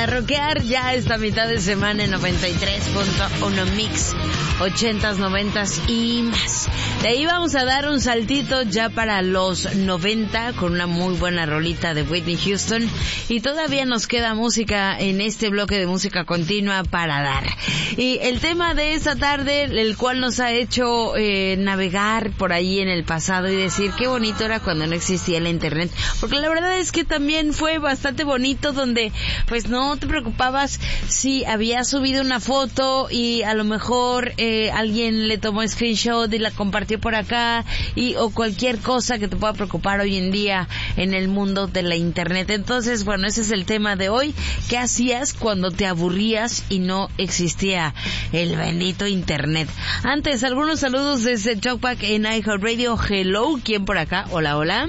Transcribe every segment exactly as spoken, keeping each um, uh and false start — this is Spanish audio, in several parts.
para rockear ya esta mitad de semana en noventa y tres punto uno Mix, ochentas, noventas y más. De ahí vamos a dar un saltito ya para los noventa con una muy buena rolita de Whitney Houston, y todavía nos queda música en este bloque de música continua para dar. Y el tema de esta tarde, el cual nos ha hecho eh, navegar por ahí en el pasado y decir qué bonito era cuando no existía la internet, porque la verdad es que también fue bastante bonito, donde pues no te preocupabas si había subido una foto y a lo mejor eh, alguien le tomó screenshot y la compartió por acá, y o cualquier cosa que te pueda preocupar hoy en día en el mundo de la internet. Entonces, bueno, ese es el tema de hoy. ¿Qué hacías cuando te aburrías y no existía el bendito internet? Antes, algunos saludos desde Talkback en iHeartRadio. Hello, ¿quién por acá? Hola, hola.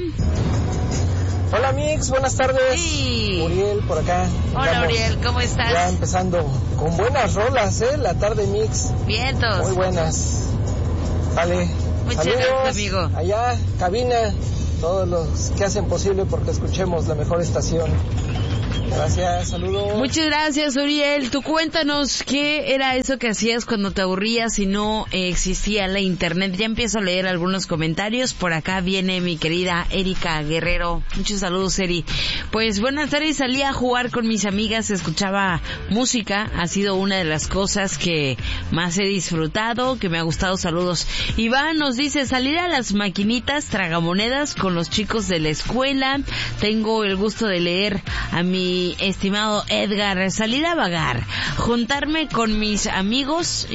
Hola Mix, buenas tardes. Sí. Uriel por acá. Hola Estamos Uriel, ¿cómo estás? Ya empezando con buenas rolas, ¿eh? La tarde Mix. Vientos. Muy buenas. Vale. Muchas Saludos, gracias, amigo. Allá, cabina, todos los que hacen posible porque escuchemos la mejor estación. Gracias, saludos. Muchas gracias, Uriel. Tú cuéntanos qué era eso que hacías cuando te aburrías y no eh, existía la internet. Ya empiezo a leer algunos comentarios. Por acá viene mi querida Erika Guerrero. Muchos saludos, Eri. Pues buenas tardes, salí a jugar con mis amigas, escuchaba música. Ha sido una de las cosas que más he disfrutado, que me ha gustado. Saludos. Iván nos dice, salir a las maquinitas tragamonedas con los chicos de la escuela. Tengo el gusto de leer a mi estimado Edgar, salir a vagar, juntarme con mis amigos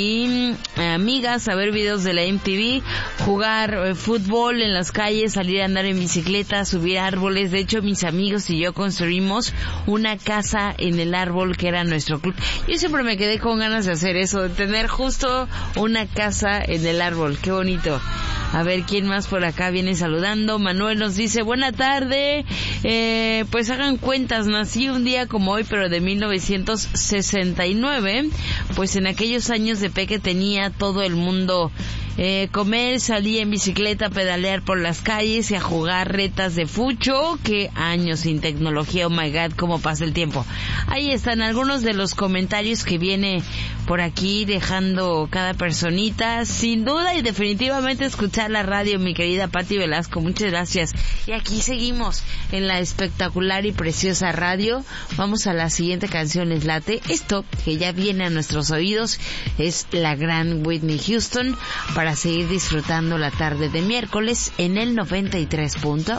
y amigas a ver videos de la M T V, jugar eh, fútbol en las calles, salir a andar en bicicleta, subir árboles. De hecho, mis amigos y yo construimos una casa en el árbol que era nuestro club. Yo siempre me quedé con ganas de hacer eso, de tener justo una casa en el árbol. Qué bonito. A ver, ¿quién más por acá viene saludando? Manuel nos dice, buena tarde, eh, pues hagan cuentas, nací un día como hoy, pero de mil novecientos sesenta y nueve, pues en aquellos años de peque tenía todo el mundo eh, comer, salí en bicicleta a pedalear por las calles y a jugar retas de fucho. Qué años sin tecnología, oh my god, cómo pasa el tiempo. Ahí están algunos de los comentarios que viene por aquí dejando cada personita. Sin duda y definitivamente escuchar la radio, mi querida Pati Velasco, muchas gracias. Y aquí seguimos en la espectacular y preciosa radio. Vamos a la siguiente canción, ¿les late? Esto que ya viene a nuestros oídos es la gran Whitney Houston, para seguir disfrutando la tarde de miércoles en el noventa y tres punto